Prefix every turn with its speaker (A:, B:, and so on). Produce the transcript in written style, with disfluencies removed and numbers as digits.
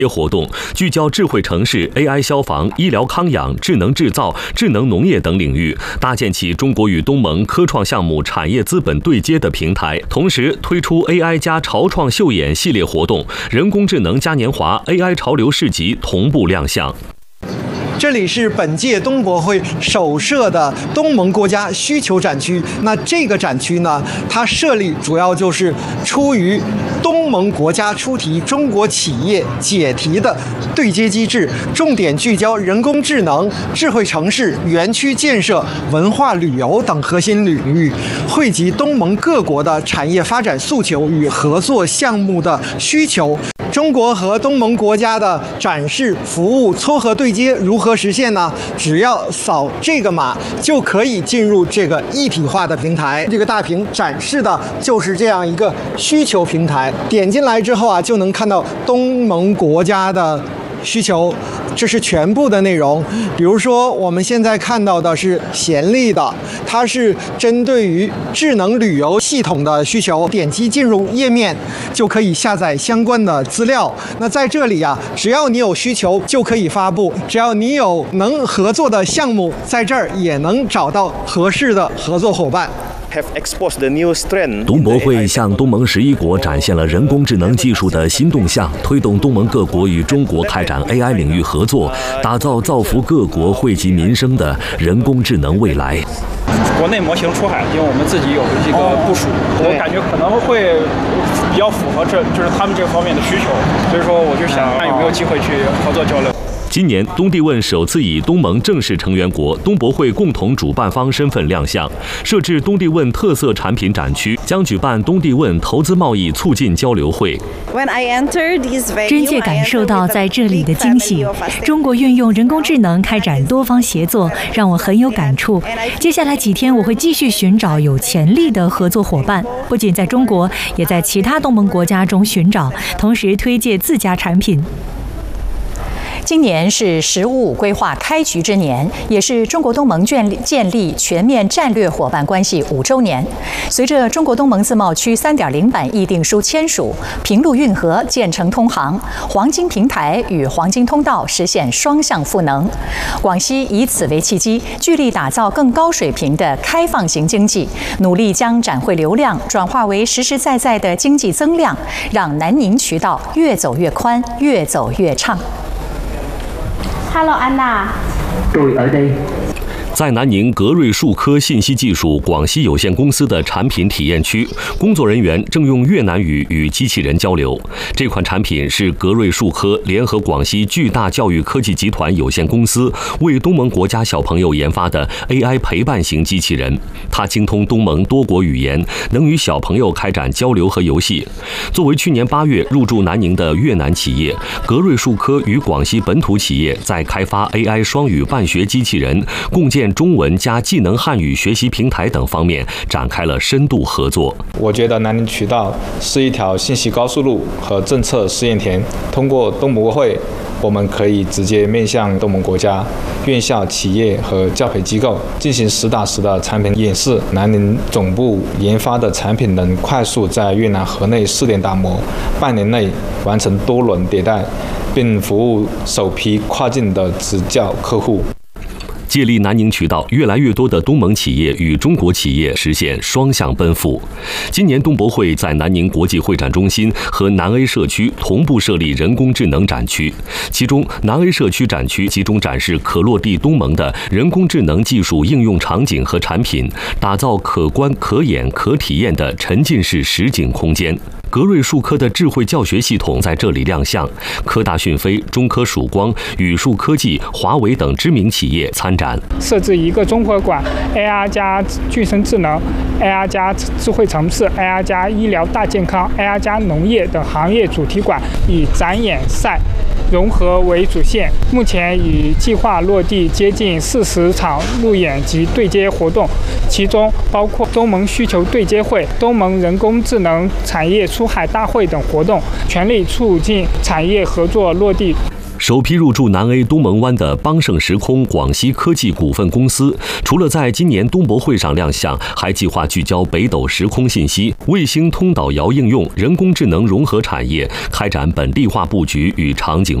A: 活动聚焦智慧城市、AI 消防、医疗康养、智能制造、智能农业等领域，搭建起中国与东盟科创项目产业资本对接的平台。同时推出 AI 加潮创秀演系列活动，人工智能嘉年华、AI 潮流市集同步亮相。
B: 这里是本届东博会首设的东盟国家需求展区。那这个展区呢，它设立主要就是出于东盟国家出题、中国企业解题的对接机制，重点聚焦人工智能、智慧城市、园区建设、文化旅游等核心领域，汇集东盟各国的产业发展诉求与合作项目的需求。中国和东盟国家的展示、服务撮合对接如何实现呢？只要扫这个码就可以进入这个一体化的平台。这个大屏展示的就是这样一个需求平台，点进来之后啊，就能看到东盟国家的需求，这是全部的内容。比如说我们现在看到的是贤利的，它是针对于智能旅游系统的需求，点击进入页面就可以下载相关的资料。那在这里啊，只要你有需求就可以发布，只要你有能合作的项目，在这儿也能找到合适的合作伙伴。
A: 东博会向东盟11国展现了人工智能技术的新动向，推动东盟各国与中国开展 AI 领域合作，打造造福各国、惠及民生的人工智能未来。
C: 国内模型出海，因为我们自己有这个部署，我感觉可能会比较符合就是他们这方面的需求，所以说我就想看有没有机会去合作交流。
A: 今年，东帝汶首次以东盟正式成员国、东博会共同主办方身份亮相，设置东帝汶特色产品展区，将举办东帝汶投资贸易促进交流会。
D: 真切感受到在这里的惊喜。中国运用人工智能开展多方协作，让我很有感触。接下来几天，我会继续寻找有潜力的合作伙伴，不仅在中国，也在其他东盟国家中寻找，同时推介自家产品。
E: 今年是“15+5”规划开局之年，也是中国东盟建立全面战略伙伴关系5周年。随着中国东盟自贸区3.0版议定书签署，平陆运河建成通航，黄金平台与黄金通道实现双向赋能。广西以此为契机，聚力打造更高水平的开放型经济，努力将展会流量转化为实实在在的经济增量，让南宁渠道越走越宽，越走越畅。
F: Hello， 安娜。
G: tôi ở đây。
A: 在南宁格瑞数科信息技术广西有限公司的产品体验区，工作人员正用越南语与机器人交流。这款产品是格瑞数科联合广西巨大教育科技集团有限公司为东盟国家小朋友研发的 AI 陪伴型机器人，它精通东盟多国语言，能与小朋友开展交流和游戏。作为去年8月入驻南宁的越南企业，格瑞数科与广西本土企业在开发 AI 双语办学机器人、共建中文加技能汉语学习平台等方面展开了深度合作。
H: 我觉得南宁渠道是一条信息高速路和政策试验田，通过东博会，我们可以直接面向东盟国家、院校、企业和教培机构进行实打实的产品演示。南宁总部研发的产品能快速在越南河内试点打磨，半年内完成多轮迭代，并服务首批跨境的直教客户。
A: 借力南宁渠道，越来越多的东盟企业与中国企业实现双向奔赴。今年东博会在南宁国际会展中心和南 A 社区同步设立人工智能展区，其中南 A 社区展区集中展示可落地东盟的人工智能技术应用场景和产品，打造可观、可演、可体验的沉浸式实景空间。格瑞数科的智慧教学系统在这里亮相，科大讯飞、中科曙光、宇树科技、华为等知名企业参展。
I: 设置一个综合馆 ，AR 加具身智能、AR 加智慧城市、AR 加医疗大健康、AR 加农业等行业主题馆，以展演赛融合为主线。目前已计划落地接近40场路演及对接活动，其中包括东盟需求对接会、东盟人工智能产业出海大会等活动，全力促进产业合作落地。
A: 首批入驻南 A 东盟湾的邦盛时空广西科技股份公司，除了在今年东博会上亮相，还计划聚焦北斗时空信息、卫星通导遥应用、人工智能融合产业，开展本地化布局与场景